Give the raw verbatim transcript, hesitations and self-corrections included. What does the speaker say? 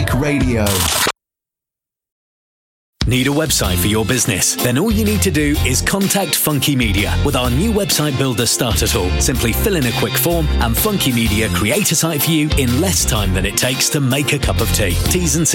Talk Radio. Need a website for your business? Then all you need to do is contact Funky Media with our new website builder starter tool. Simply fill in a quick form and Funky Media create a site for you in less time than it takes to make a cup of tea. T's and C's